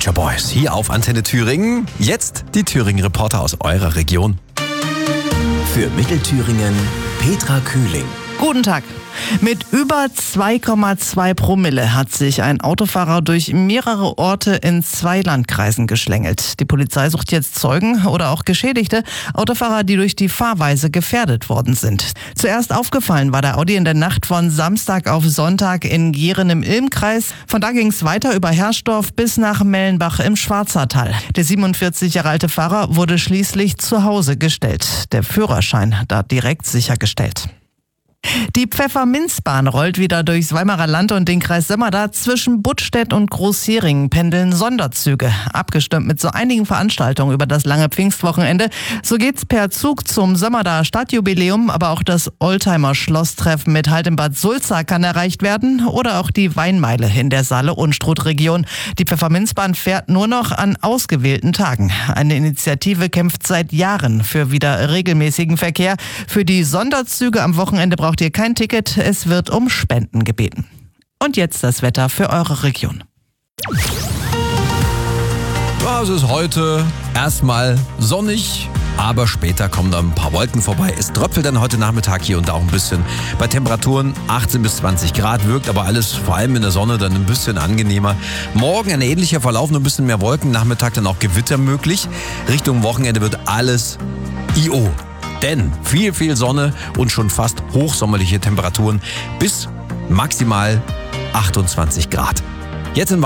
Pet Shop Boys hier auf Antenne Thüringen. Jetzt die Thüringen-Reporter aus eurer Region. Für Mittelthüringen Petra Kühling. Guten Tag. Mit über 2,2 Promille hat sich ein Autofahrer durch mehrere Orte in 2 Landkreisen geschlängelt. Die Polizei sucht jetzt Zeugen oder auch Geschädigte, Autofahrer, die durch die Fahrweise gefährdet worden sind. Zuerst aufgefallen war der Audi in der Nacht von Samstag auf Sonntag in Gehren im Ilmkreis. Von da ging es weiter über Herrsdorf bis nach Mellenbach im Schwarzertal. Der 47 Jahre alte Fahrer wurde schließlich zu Hause gestellt. Der Führerschein da direkt sichergestellt. Die Pfefferminzbahn rollt wieder durchs Weimarer Land und den Kreis Sömmerda. Zwischen Buttstedt und Großheringen pendeln Sonderzüge, abgestimmt mit so einigen Veranstaltungen über das lange Pfingstwochenende. So geht's per Zug zum Sömmerda Stadtjubiläum, aber auch das Oldtimer-Schlosstreffen mit Halt in Bad Sulza kann erreicht werden oder auch die Weinmeile in der Saale-Unstrut-Region. Die Pfefferminzbahn fährt nur noch an ausgewählten Tagen. Eine Initiative kämpft seit Jahren für wieder regelmäßigen Verkehr. Für die Sonderzüge am Wochenende braucht ihr kein Ticket, es wird um Spenden gebeten. Und jetzt das Wetter für eure Region. Ja, es ist heute erstmal sonnig, aber später kommen da ein paar Wolken vorbei. Es tröpfelt dann heute Nachmittag hier und da auch ein bisschen. Bei Temperaturen 18 bis 20 Grad, wirkt aber alles vor allem in der Sonne dann ein bisschen angenehmer. Morgen ein ähnlicher Verlauf, nur ein bisschen mehr Wolken, Nachmittag dann auch Gewitter möglich. Richtung Wochenende wird alles IO. Denn viel Sonne und schon fast hochsommerliche Temperaturen bis maximal 28 Grad. Jetzt in